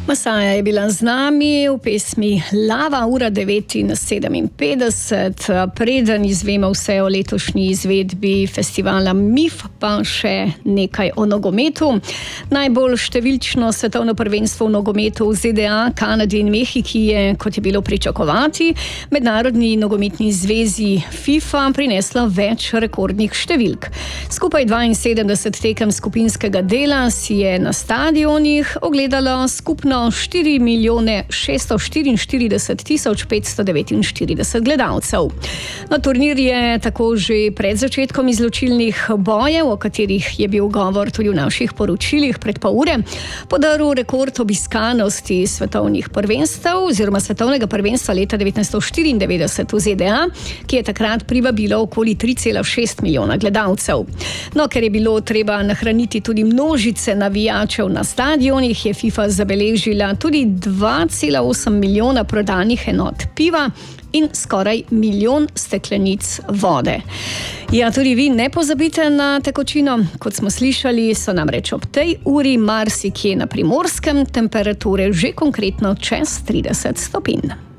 Masaja je bila z nami v pesmi Lava, ura 9:57. Preden izvemo vse o letošnji izvedbi festivala MIF, pa še nekaj o nogometu. Najbolj številčno svetovno prvenstvo v nogometu v ZDA, Kanadi in Mehiki je, kot je bilo pričakovati, Mednarodni nogometni zvezi FIFA prineslo več rekordnih številk. Skupaj 72 tekem skupinskega dela si je na stadionih ogledalo skupno 4.644.549 gledalcev. No, turnir je tako že pred začetkom izločilnih bojev, o katerih je bil govor tudi v naših poročilih pred pol ure, podaril rekord obiskanosti svetovnih prvenstev oziroma svetovnega prvenstva leta 1994 v ZDA, ki je takrat privabilo okoli 3,6 milijona gledalcev. No, ker je bilo treba nahraniti tudi množice navijačev na stadionih, je FIFA zabeležila tudi 2,8 milijona prodanih enot piva in skoraj milijon steklenic vode. Ja, tudi vi ne pozabite na tekočino. Kot smo slišali, so namreč ob tej uri marsikje na Primorskem temperature že konkretno čez 30 stopinj.